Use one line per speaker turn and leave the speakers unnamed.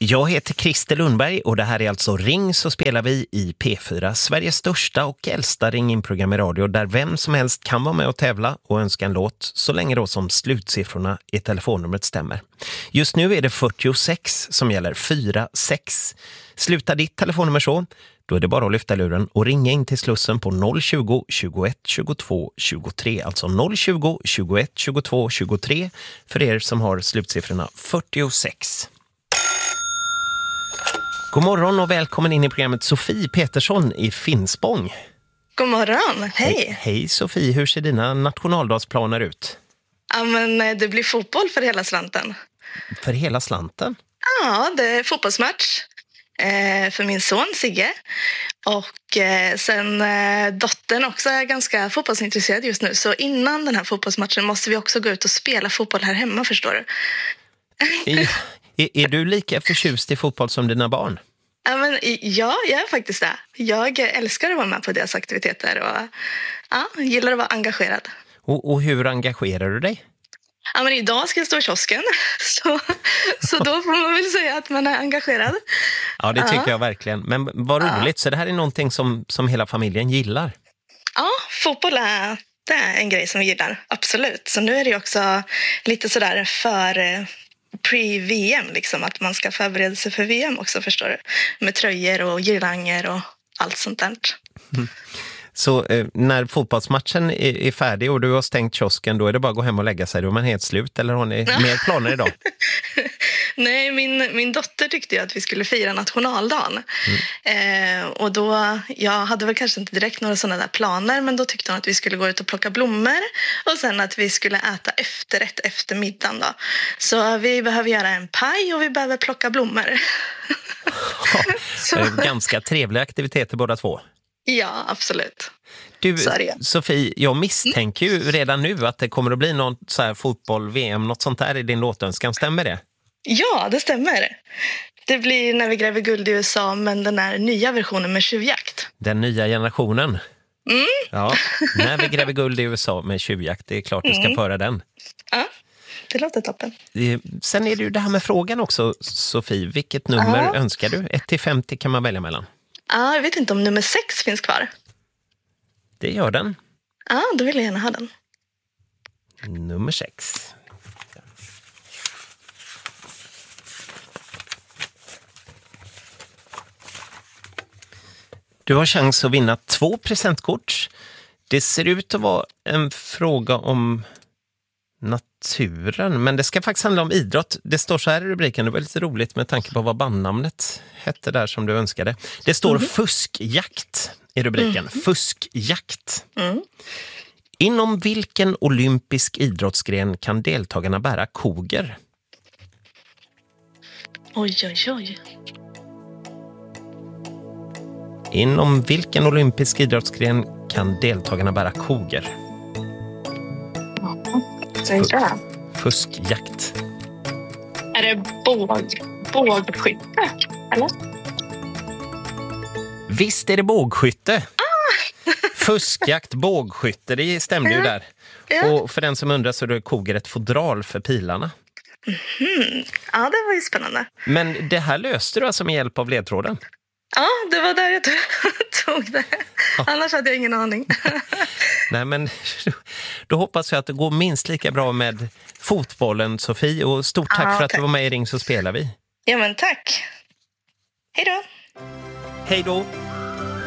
Jag heter Christer Lundberg och det här är alltså Ring så spelar vi i P4, Sveriges största och äldsta ring-in-program i radio där vem som helst kan vara med och tävla och önska en låt så länge då som slutsiffrorna i telefonnumret stämmer. Just nu är det 46 som gäller, 4-6. Slutar ditt telefonnummer så, då är det bara att lyfta luren och ringa in till Slussen på 020 21 22 23, alltså 020 21 22 23 för er som har slutsiffrorna 46. God morgon och välkommen in i programmet Sofie Petersson i Finspång.
God morgon, hej.
Hej Sofie, hur ser dina nationaldagsplaner ut?
Ja, men det blir fotboll för hela slanten.
För hela slanten?
Ja, det är fotbollsmatch för min son Sigge. Och sen dottern också är ganska fotbollsintresserad just nu. Så innan den här fotbollsmatchen måste vi också gå ut och spela fotboll här hemma, förstår du.
Är du lika förtjust i fotboll som dina barn?
Ja, jag är faktiskt det. Jag älskar att vara med på deras aktiviteter och gillar att vara engagerad.
Och hur engagerar du dig?
Ja, men idag ska jag stå i kiosken, så då får man väl säga att man är engagerad.
Ja, det tycker jag verkligen. Men vad roligt, så det här är någonting som hela familjen gillar? Ja,
fotboll det är en grej som vi gillar, absolut. Så nu är det också lite sådär för pre-VM, liksom, att man ska förbereda sig för VM också, förstår du. Med tröjor och girlanger och allt sånt där.
Mm. Så när fotbollsmatchen är färdig och du har stängt kiosken, då är det bara att gå hem och lägga sig. Då är man helt slut, eller har ni mer planer idag?
Nej, min dotter tyckte ju att vi skulle fira nationaldagen. Och då, jag hade väl kanske inte direkt några sådana där planer, men då tyckte hon att vi skulle gå ut och plocka blommor och sen att vi skulle äta efterrätt efter middagen då. Så vi behöver göra en paj och vi behöver plocka blommor.
Ja, ganska trevliga aktiviteter båda två.
Ja, absolut.
Du, Sofie, jag misstänker ju redan nu att det kommer att bli något så här fotboll, VM, något sånt där i din låtönskan. Stämmer det?
Ja, det stämmer. Det blir När vi gräver guld i USA, men den här nya versionen med tjuvjakt.
Den nya generationen. Ja, När vi gräver guld i USA med tjuvjakt, det är klart du ska föra den.
Ja, det låter toppen.
Sen är det ju det här med frågan också, Sofie. Vilket nummer önskar du? 1-50 kan man välja mellan.
Ja, jag vet inte om nummer 6 finns kvar.
Det gör den.
Ja, då vill jag gärna ha den.
Nummer 6. Du har chans att vinna 2 presentkort. Det ser ut att vara en fråga om naturen, men det ska faktiskt handla om idrott. Det står så här i rubriken, det var lite roligt med tanke på vad bandnamnet hette där som du önskade. Det står fuskjakt i rubriken. Fuskjakt. Inom vilken olympisk idrottsgren kan deltagarna bära koger?
Oj.
Inom vilken olympisk idrottsgren kan deltagarna bära koger? Fuskjakt.
Är det bågskytte, eller?
Visst är det bågskytte. Fuskjakt, bågskytte, det stämde ju där. Ja. Och för den som undrar så är det koger ett fodral för pilarna.
Ja, det var ju spännande.
Men det här löste du alltså med hjälp av ledtråden?
Ja, det var där jag tog det. Ja. Annars hade jag ingen aning.
Nej, men då hoppas jag att det går minst lika bra med fotbollen, Sofie. Och stort tack för att du var med i Ring så spelar vi.
Ja, men tack. Hej då.
Hej då.